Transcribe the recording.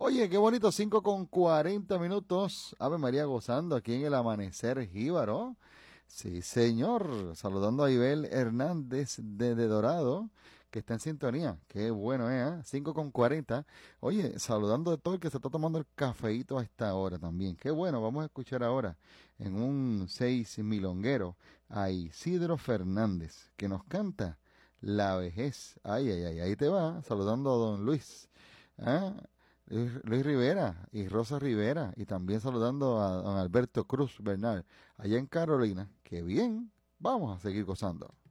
Oye, qué bonito, 5:40. Ave María gozando aquí en el amanecer jíbaro. Sí, señor. Saludando a Ibel Hernández de Dorado, que está en sintonía. Qué bueno, ¿eh? 5:40. Oye, saludando a todo el que se está tomando el cafeíto a esta hora también. Qué bueno, vamos a escuchar ahora en un 6 milonguero a Isidro Fernández, que nos canta La vejez. Ay, ay, ay, ahí te va. Saludando a don Luis. ¿Ah? Luis Rivera y Rosa Rivera, y también saludando a don Alberto Cruz Bernal allá en Carolina. Qué bien, vamos a seguir gozando.